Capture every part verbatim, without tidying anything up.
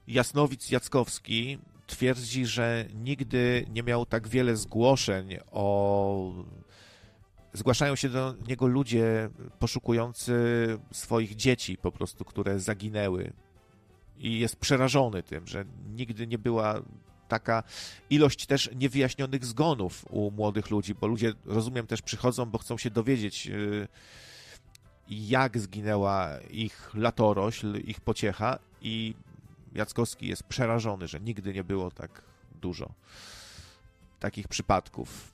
Jasnowic Jackowski twierdzi, że nigdy nie miał tak wiele zgłoszeń o... Zgłaszają się do niego ludzie poszukujący swoich dzieci po prostu, które zaginęły. I jest przerażony tym, że nigdy nie była taka ilość też niewyjaśnionych zgonów u młodych ludzi, bo ludzie, rozumiem, też przychodzą, bo chcą się dowiedzieć, jak zginęła ich latorośl, ich pociecha, i Jackowski jest przerażony, że nigdy nie było tak dużo takich przypadków.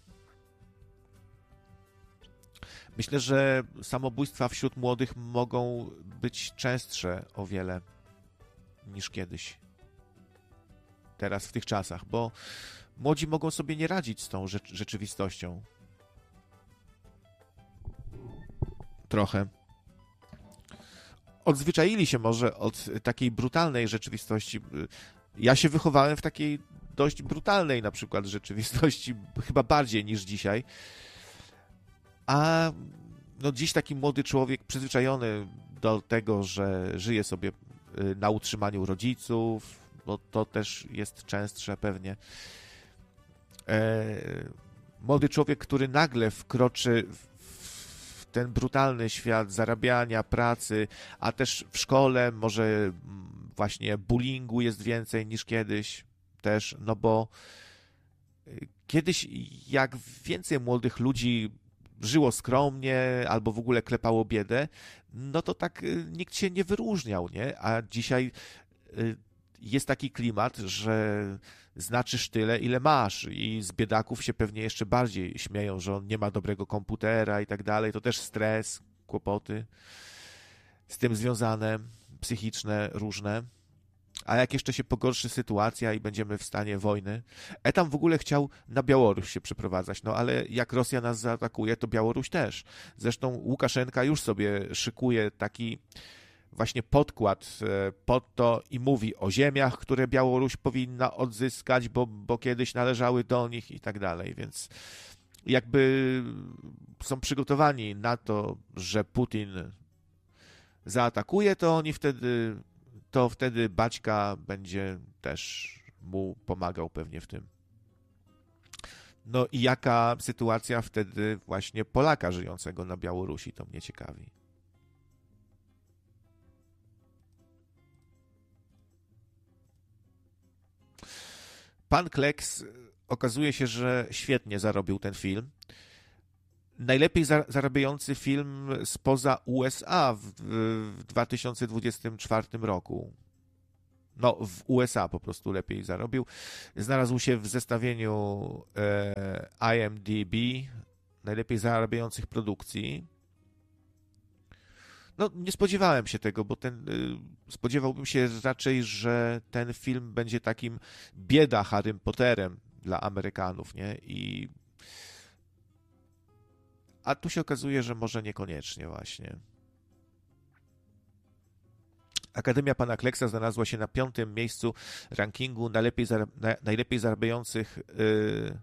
Myślę, że samobójstwa wśród młodych mogą być częstsze o wiele niż kiedyś. Teraz, w tych czasach, bo młodzi mogą sobie nie radzić z tą rzecz- rzeczywistością. Trochę. Odzwyczaili się może od takiej brutalnej rzeczywistości. Ja się wychowałem w takiej dość brutalnej na przykład rzeczywistości, chyba bardziej niż dzisiaj. A no dziś taki młody człowiek przyzwyczajony do tego, że żyje sobie na utrzymaniu rodziców, bo to też jest częstsze pewnie. E, młody człowiek, który nagle wkroczy w ten brutalny świat zarabiania, pracy, a też w szkole może właśnie bullyingu jest więcej niż kiedyś też, no bo kiedyś jak więcej młodych ludzi żyło skromnie albo w ogóle klepało biedę, no to tak nikt się nie wyróżniał, nie? A dzisiaj jest taki klimat, że znaczysz tyle, ile masz, i z biedaków się pewnie jeszcze bardziej śmieją, że on nie ma dobrego komputera i tak dalej. To też stres, kłopoty z tym związane, psychiczne, różne. A jak jeszcze się pogorszy sytuacja i będziemy w stanie wojny. Etam w ogóle chciał na Białoruś się przeprowadzać, no ale jak Rosja nas zaatakuje, to Białoruś też. Zresztą Łukaszenka już sobie szykuje taki właśnie podkład pod to i mówi o ziemiach, które Białoruś powinna odzyskać, bo, bo kiedyś należały do nich i tak dalej, więc jakby są przygotowani na to, że Putin zaatakuje, to oni wtedy, to wtedy Baćka będzie też mu pomagał pewnie w tym. No i jaka sytuacja wtedy właśnie Polaka żyjącego na Białorusi, to mnie ciekawi. Pan Kleks, okazuje się, że świetnie zarobił ten film. Najlepiej zarabiający film spoza U S A w, w dwa tysiące dwudziestym czwartym roku. No, w U S A po prostu lepiej zarobił. Znalazł się w zestawieniu e, I M D B najlepiej zarabiających produkcji. No, nie spodziewałem się tego, bo ten, y, spodziewałbym się raczej, że ten film będzie takim bieda Harrym Potterem dla Amerykanów, nie? I... A tu się okazuje, że może niekoniecznie właśnie. Akademia Pana Kleksa znalazła się na piątym miejscu rankingu najlepiej, zarab- na, najlepiej zarabiających yy,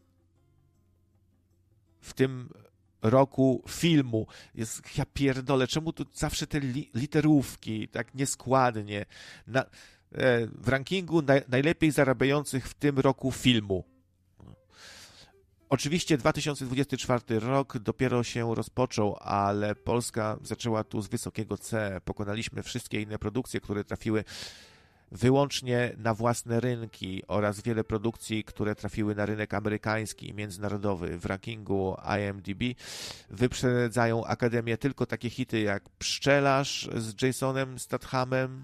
w tym roku filmu. Jest, ja pierdolę, czemu tu zawsze te li, literówki tak nieskładnie? Na, e, w rankingu na, najlepiej zarabiających w tym roku filmu. Oczywiście dwa tysiące dwudziesty czwarty rok dopiero się rozpoczął, ale Polska zaczęła tu z wysokiego C. Pokonaliśmy wszystkie inne produkcje, które trafiły wyłącznie na własne rynki, oraz wiele produkcji, które trafiły na rynek amerykański i międzynarodowy. W rankingu I M D B wyprzedzają Akademię tylko takie hity jak Pszczelarz z Jasonem Stathamem,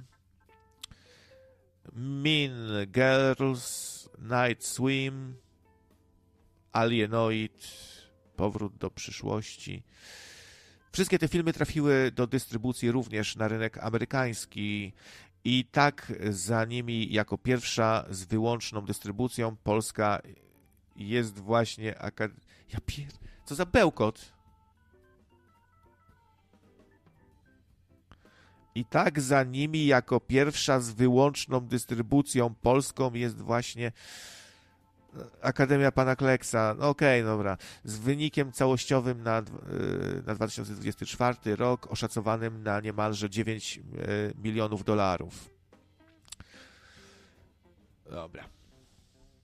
Mean Girls, Night Swim, Alienoid, Powrót do przyszłości. Wszystkie te filmy trafiły do dystrybucji również na rynek amerykański i tak za nimi jako pierwsza z wyłączną dystrybucją Polska jest właśnie... Akad- ja pier... Co za bełkot? I tak za nimi jako pierwsza z wyłączną dystrybucją polską jest właśnie Akademia Pana Kleksa. No okej, okay, dobra. Z wynikiem całościowym na, na dwa tysiące dwudziesty czwarty rok oszacowanym na niemalże dziewięć milionów dolarów. Dobra.